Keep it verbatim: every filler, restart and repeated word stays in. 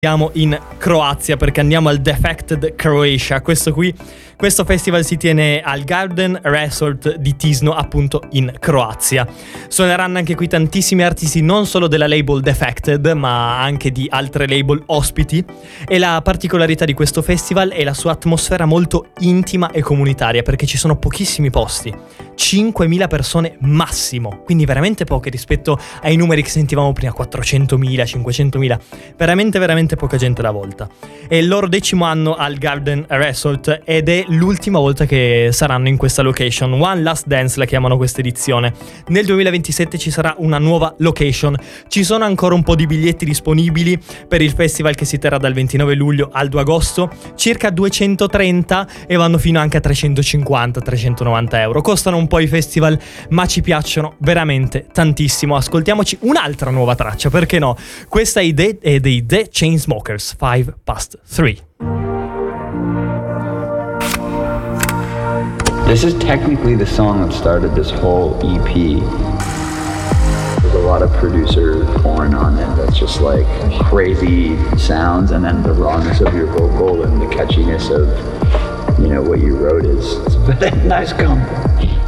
Andiamo in Croazia perché andiamo al Defected Croatia. Questo qui, questo festival si tiene al Garden Resort di Tisno, appunto in Croazia. Suoneranno anche qui tantissimi artisti, non solo della label Defected, ma anche di altre label ospiti. E la particolarità di questo festival è la sua atmosfera molto intima e comunitaria, perché ci sono pochissimi posti, cinquemila persone massimo, quindi veramente poche rispetto ai numeri che sentivamo prima, quattrocentomila, cinquecentomila, veramente veramente poca gente alla volta. È il loro decimo anno al Garden Resort ed è l'ultima volta che saranno in questa location. One Last Dance la chiamano questa edizione. Nel duemilaventisette ci sarà una nuova location. Ci sono ancora un po' di biglietti disponibili per il festival che si terrà dal ventinove luglio al due agosto, circa duecentotrenta, e vanno fino anche a trecentocinquanta trecentonovanta euro. Costano un po' i festival, ma ci piacciono veramente tantissimo. Ascoltiamoci un'altra nuova traccia, perché no? Questa è dei, è dei The Chainsmokers, Five Past Three. This is technically the song that started this whole E P. There's a lot of producer porn on it that's just like crazy sounds, and then the rawness of your vocal and the catchiness of, you know, what you wrote is it's a very nice combo.